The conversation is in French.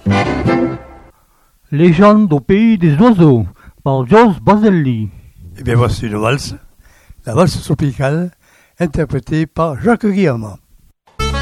Légende au pays des oiseaux, par George Baselli. Et bien voici une valse, la valse tropicale, interprétée par Jacques Guillermin.